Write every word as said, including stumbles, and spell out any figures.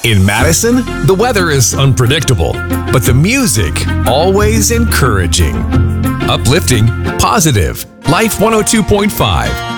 In Madison, the weather is unpredictable, but the music always encouraging. Uplifting, positive. Life one oh two point five.